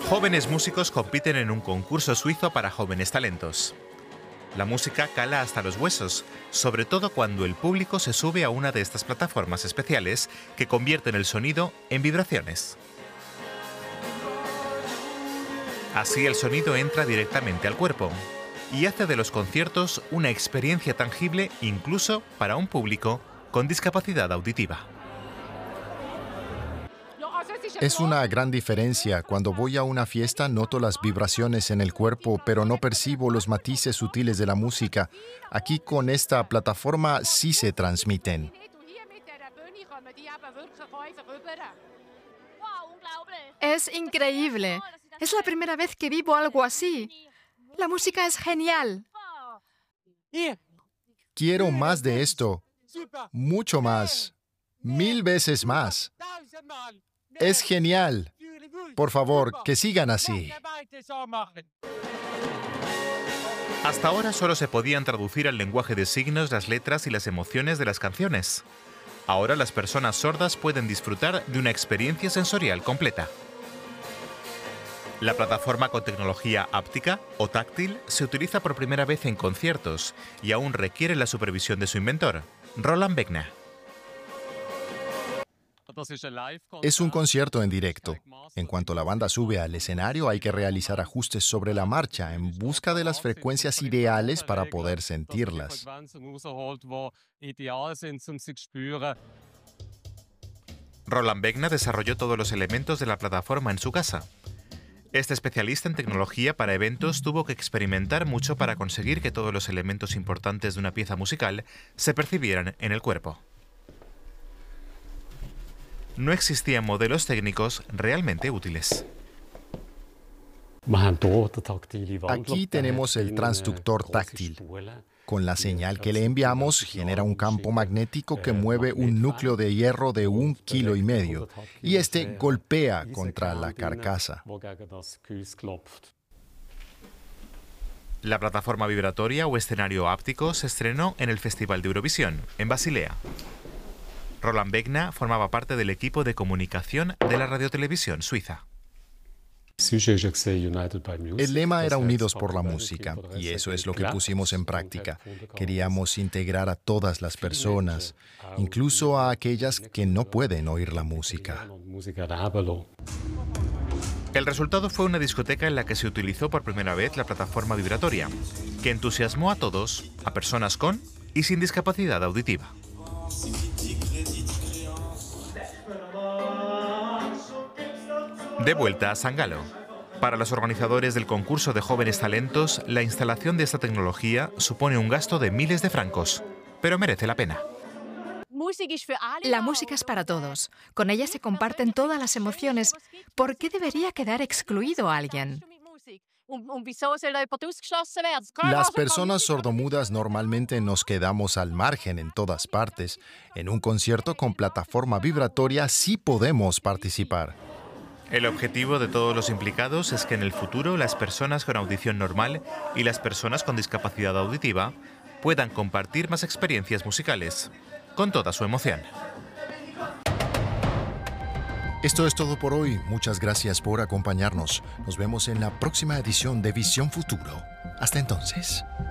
Jóvenes músicos compiten en un concurso suizo para jóvenes talentos. La música cala hasta los huesos, sobre todo cuando el público se sube a una de estas plataformas especiales que convierten el sonido en vibraciones. Así el sonido entra directamente al cuerpo y hace de los conciertos una experiencia tangible incluso para un público con discapacidad auditiva. Es una gran diferencia. Cuando voy a una fiesta noto las vibraciones en el cuerpo, pero no percibo los matices sutiles de la música. Aquí con esta plataforma sí se transmiten. Es increíble. Es la primera vez que vivo algo así. La música es genial. Quiero más de esto. Mucho más. 1000 veces más. Es genial. Por favor, que sigan así. Hasta ahora solo se podían traducir al lenguaje de signos las letras y las emociones de las canciones. Ahora las personas sordas pueden disfrutar de una experiencia sensorial completa. La plataforma con tecnología áptica o táctil se utiliza por primera vez en conciertos y aún requiere la supervisión de su inventor, Roland Begna. Es un concierto en directo. En cuanto la banda sube al escenario, hay que realizar ajustes sobre la marcha en busca de las frecuencias ideales para poder sentirlas. Roland Begna desarrolló todos los elementos de la plataforma en su casa. Este especialista en tecnología para eventos tuvo que experimentar mucho para conseguir que todos los elementos importantes de una pieza musical se percibieran en el cuerpo. No existían modelos técnicos realmente útiles. Aquí tenemos el transductor táctil. Con la señal que le enviamos, genera un campo magnético que mueve un núcleo de hierro de 1,5 kilos y este golpea contra la carcasa. La plataforma vibratoria o escenario áptico se estrenó en el Festival de Eurovisión, en Basilea. Roland Begna formaba parte del equipo de comunicación de la radiotelevisión suiza. El lema era Unidos por la música, y eso es lo que pusimos en práctica. Queríamos integrar a todas las personas, incluso a aquellas que no pueden oír la música. El resultado fue una discoteca en la que se utilizó por primera vez la plataforma vibratoria, que entusiasmó a todos, a personas con y sin discapacidad auditiva. De vuelta a San Galo. Para los organizadores del concurso de jóvenes talentos, la instalación de esta tecnología supone un gasto de miles de francos, pero merece la pena. La música es para todos. Con ella se comparten todas las emociones. ¿Por qué debería quedar excluido alguien? Las personas sordomudas normalmente nos quedamos al margen en todas partes. En un concierto con plataforma vibratoria sí podemos participar. El objetivo de todos los implicados es que en el futuro las personas con audición normal y las personas con discapacidad auditiva puedan compartir más experiencias musicales, con toda su emoción. Esto es todo por hoy. Muchas gracias por acompañarnos. Nos vemos en la próxima edición de Visión Futuro. Hasta entonces.